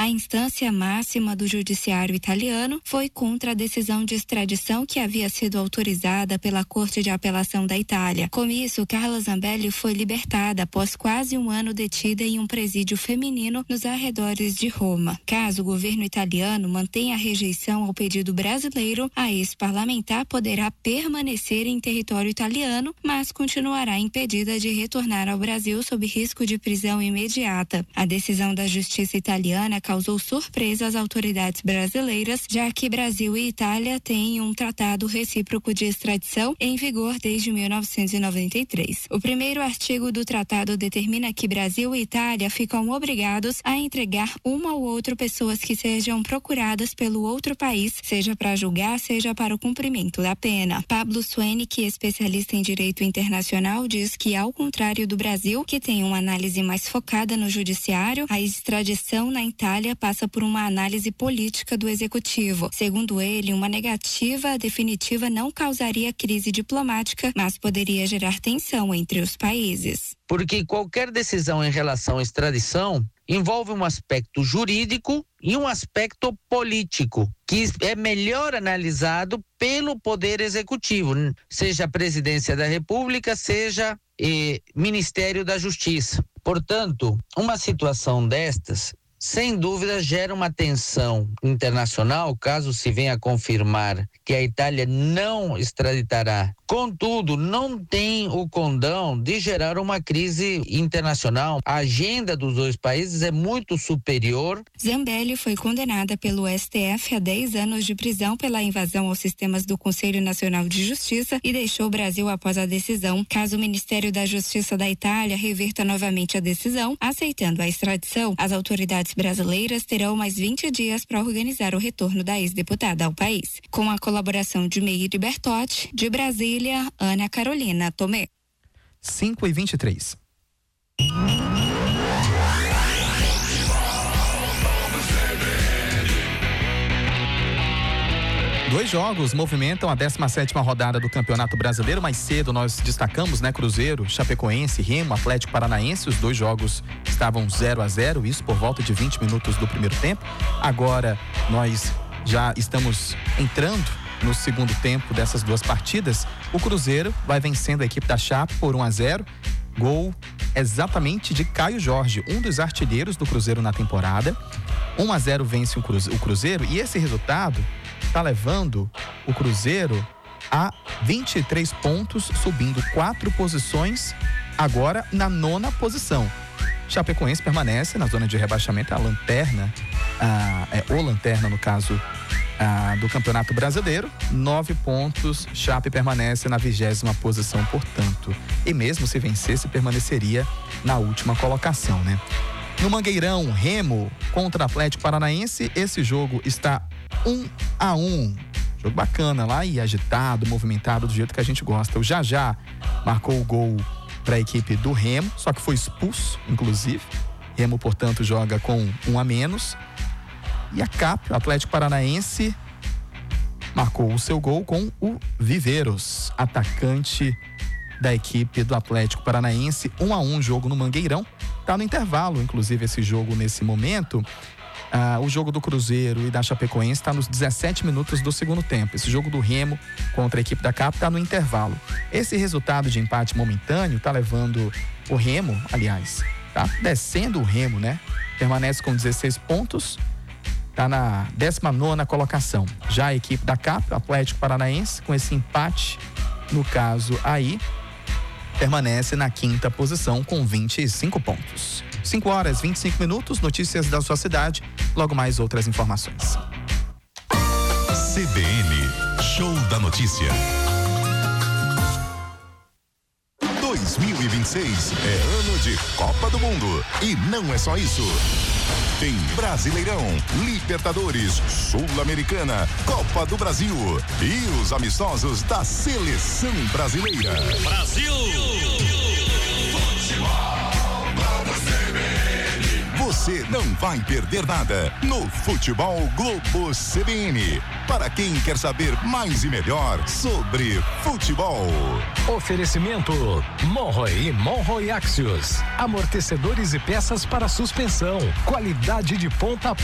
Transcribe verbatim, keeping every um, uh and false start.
A instância máxima do judiciário italiano foi contra a decisão de extradição que havia sido autorizada pela Corte de Apelação da Itália. Com isso, Carla Zambelli foi libertada após quase um ano detida em um presídio feminino nos arredores de Roma. Caso o governo italiano mantenha a rejeição ao pedido brasileiro, a ex-parlamentar poderá permanecer em território italiano, mas continuará impedida de retornar ao Brasil sob risco de prisão imediata. A decisão da justiça italiana causou surpresa às autoridades brasileiras, já que Brasil e Itália têm um tratado recíproco de extradição em vigor desde mil novecentos e noventa e três. O primeiro artigo do tratado determina que Brasil e Itália ficam obrigados a entregar uma ou outra pessoas que sejam procuradas pelo outro país, seja para julgar, seja para o cumprimento da pena. Pablo Sueni, que é especialista em direito internacional, diz que, ao contrário do Brasil, que tem uma análise mais focada no judiciário, a extradição na Itália passa por uma análise política do executivo. Segundo ele, uma negativa definitiva não causaria crise diplomática, mas poderia gerar tensão entre os países. Porque qualquer decisão em relação à extradição envolve um aspecto jurídico e um aspecto político, que é melhor analisado pelo Poder Executivo, seja a Presidência da República, seja eh, Ministério da Justiça. Portanto, uma situação destas, sem dúvida, gera uma tensão internacional, caso se venha a confirmar que a Itália não extraditará. Contudo, não tem o condão de gerar uma crise internacional. A agenda dos dois países é muito superior. Zambelli foi condenada pelo S T F a dez anos de prisão pela invasão aos sistemas do Conselho Nacional de Justiça e deixou o Brasil após a decisão. Caso o Ministério da Justiça da Itália reverta novamente a decisão, aceitando a extradição, as autoridades brasileiras terão mais vinte dias para organizar o retorno da ex-deputada ao país. Com a colaboração de Meire Bertotti, de Brasília, Ana Carolina Tomé. cinco e vinte e três. Dois jogos movimentam a décima sétima rodada do Campeonato Brasileiro. Mais cedo nós destacamos, né, Cruzeiro, Chapecoense, Remo, Atlético Paranaense. Os dois jogos estavam zero a zero, isso por volta de vinte minutos do primeiro tempo. Agora nós já estamos entrando no segundo tempo dessas duas partidas. O Cruzeiro vai vencendo a equipe da Chape por um a zero. Gol exatamente de Caio Jorge, um dos artilheiros do Cruzeiro na temporada. um a zero vence o Cruzeiro, e esse resultado está levando o Cruzeiro a vinte e três pontos, subindo quatro posições, agora na nona posição. Chapecoense permanece na zona de rebaixamento, a lanterna, a, é o lanterna no caso a, do Campeonato Brasileiro, nove pontos. Chape permanece na vigésima posição, portanto, e mesmo se vencesse, permaneceria na última colocação, né? No Mangueirão, Remo contra Atlético Paranaense, esse jogo está um a um. Jogo bacana lá e agitado, movimentado do jeito que a gente gosta. O Jajá marcou o gol para a equipe do Remo, só que foi expulso, inclusive. Remo, portanto, joga com um a menos. E a Cap, o Atlético Paranaense, marcou o seu gol com o Viveiros, atacante da equipe do Atlético Paranaense. um a um, jogo no Mangueirão. Tá no intervalo, inclusive, esse jogo nesse momento. Ah, o jogo do Cruzeiro e da Chapecoense está nos dezessete minutos do segundo tempo. Esse jogo do Remo contra a equipe da Cap está no intervalo. Esse resultado de empate momentâneo está levando o Remo, aliás, tá descendo o Remo, né? Permanece com dezesseis pontos, está na décima nona colocação. Já a equipe da Cap, o Atlético Paranaense, com esse empate, no caso aí, permanece na quinta posição com vinte e cinco pontos. cinco horas e vinte e cinco minutos, notícias da sua cidade, logo mais outras informações. C B N, Show da Notícia. dois mil e vinte e seis é ano de Copa do Mundo. E não é só isso. Tem Brasileirão, Libertadores, Sul-Americana, Copa do Brasil e os amistosos da Seleção Brasileira. Brasil! Você não vai perder nada no Futebol Globo C B N. Para quem quer saber mais e melhor sobre futebol. Oferecimento Monroe e Monroe Axios. Amortecedores e peças para suspensão. Qualidade de ponta a ponta.